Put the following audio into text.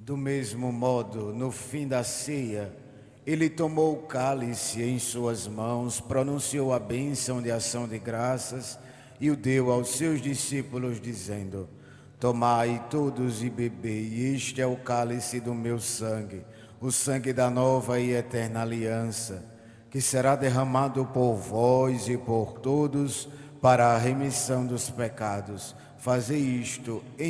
Do mesmo modo, no fim da ceia, ele tomou o cálice em suas mãos, pronunciou a bênção de ação de graças e o deu aos seus discípulos, dizendo: Tomai todos e bebei, este é o cálice do meu sangue, o sangue da nova e eterna aliança, que será derramado por vós e por todos para a remissão dos pecados. Fazei isto em